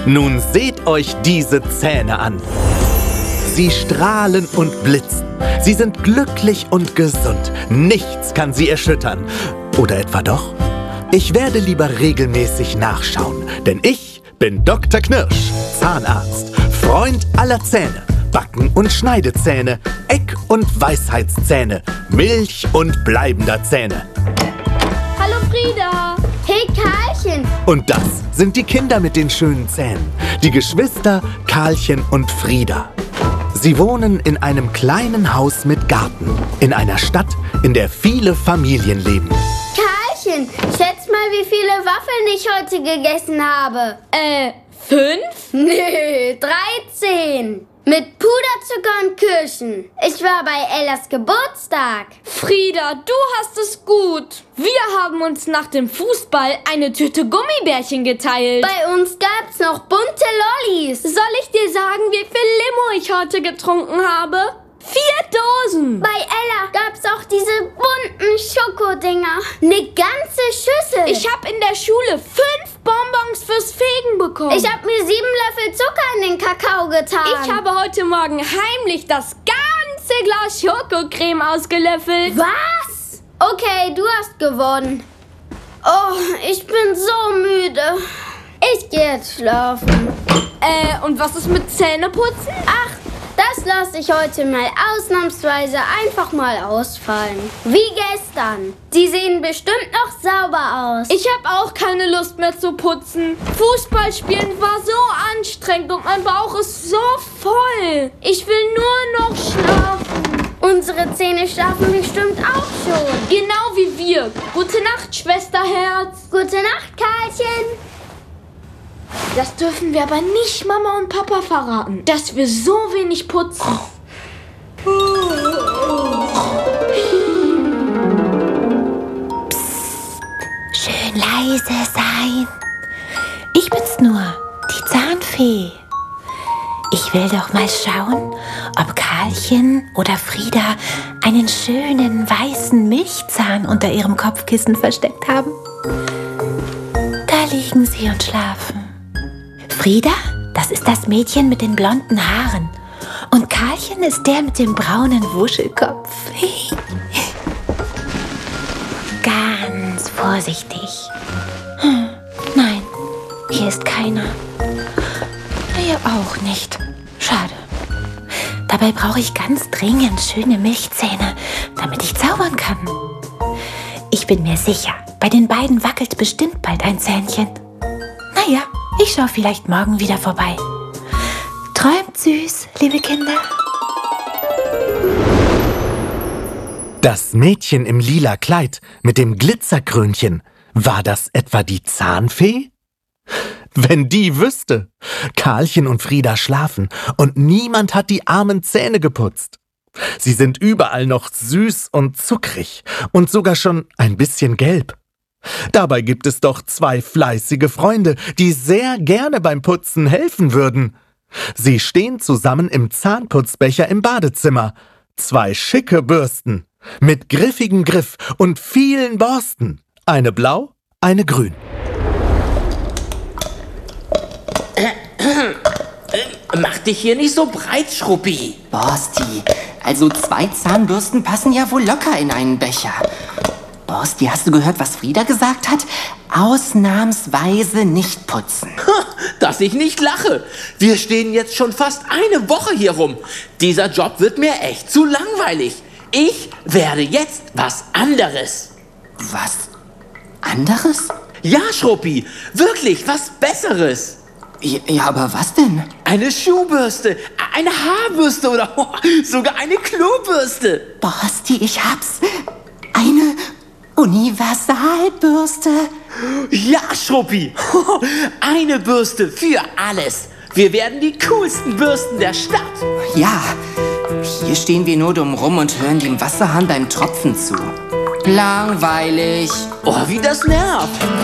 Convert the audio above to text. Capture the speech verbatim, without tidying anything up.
Nun seht euch diese Zähne an. Sie strahlen und blitzen. Sie sind glücklich und gesund. Nichts kann sie erschüttern. Oder etwa doch? Ich werde lieber regelmäßig nachschauen, denn ich bin Doktor Knirsch, Zahnarzt, Freund aller Zähne, Backen- und Schneidezähne, Eck- und Weisheitszähne, Milch- und bleibender Zähne. Hallo Frieda! Hey Karlchen! Und das sind die Kinder mit den schönen Zähnen, die Geschwister Karlchen und Frieda. Sie wohnen in einem kleinen Haus mit Garten, in einer Stadt, in der viele Familien leben. Karlchen, schätz mal, wie viele Waffeln ich heute gegessen habe. Äh, fünf? Nö, dreizehn. Mit Puderzucker und Kirschen. Ich war bei Ellas Geburtstag. Frieda, du hast es gut. Wir haben uns nach dem Fußball eine Tüte Gummibärchen geteilt. Bei uns gab's noch bunte Lollis. Soll ich dir sagen, wie viel Limo ich heute getrunken habe? Vier Dosen. Bei Ella gab's auch diese bunten Schokodinger. Eine ganze Schüssel. Ich habe in der Schule fünf Bonbons fürs Fegen bekommen. Ich habe mir sieben Löffel Zucker in den Kakao getan. Ich habe heute Morgen heimlich das ganze Glas Schokocreme ausgelöffelt. Was? Okay, du hast gewonnen. Oh, ich bin so müde. Ich gehe jetzt schlafen. Äh, und was ist mit Zähneputzen? Ach, das lasse ich heute mal ausnahmsweise einfach mal ausfallen. Wie gestern. Die sehen bestimmt noch sauber aus. Ich habe auch keine Lust mehr zu putzen. Fußball spielen war so anstrengend und mein Bauch ist so voll. Ich will nur noch schlafen. Unsere Zähne schlafen bestimmt auch schon. Genau wie wir. Gute Nacht, Schwesterherz. Gute Nacht, Karlchen. Das dürfen wir aber nicht Mama und Papa verraten, dass wir so wenig putzen. Psst, schön leise sein. Ich bin's nur, die Zahnfee. Ich will doch mal schauen, ob Karlchen oder Frieda einen schönen weißen Milchzahn unter ihrem Kopfkissen versteckt haben. Da liegen sie und schlafen. Frieda, das ist das Mädchen mit den blonden Haaren. Und Karlchen ist der mit dem braunen Wuschelkopf. Ganz vorsichtig. Hm, nein, hier ist keiner. Hier auch nicht. Schade. Dabei brauche ich ganz dringend schöne Milchzähne, damit ich zaubern kann. Ich bin mir sicher, bei den beiden wackelt bestimmt bald ein Zähnchen. Naja, ich schaue vielleicht morgen wieder vorbei. Träumt süß, liebe Kinder. Das Mädchen im lila Kleid mit dem Glitzerkrönchen, war das etwa die Zahnfee? Wenn die wüsste! Karlchen und Frieda schlafen und niemand hat die armen Zähne geputzt. Sie sind überall noch süß und zuckrig und sogar schon ein bisschen gelb. Dabei gibt es doch zwei fleißige Freunde, die sehr gerne beim Putzen helfen würden. Sie stehen zusammen im Zahnputzbecher im Badezimmer. Zwei schicke Bürsten mit griffigem Griff und vielen Borsten. Eine blau, eine grün. Mach dich hier nicht so breit, Schruppi. Borsti, also zwei Zahnbürsten passen ja wohl locker in einen Becher. Borsti, hast du gehört, was Frieda gesagt hat? Ausnahmsweise nicht putzen. Dass ich nicht lache. Wir stehen jetzt schon fast eine Woche hier rum. Dieser Job wird mir echt zu langweilig. Ich werde jetzt was anderes. Was anderes? Ja, Schruppi, wirklich was Besseres. Ja, ja, aber was denn? Eine Schuhbürste, eine Haarbürste oder oh, sogar eine Klobürste. Borsti, ich hab's. Eine Universalbürste. Ja, Schruppi, eine Bürste für alles. Wir werden die coolsten Bürsten der Stadt. Ja, hier stehen wir nur dumm rum und hören dem Wasserhahn beim Tropfen zu. Langweilig. Oh, wie das nervt.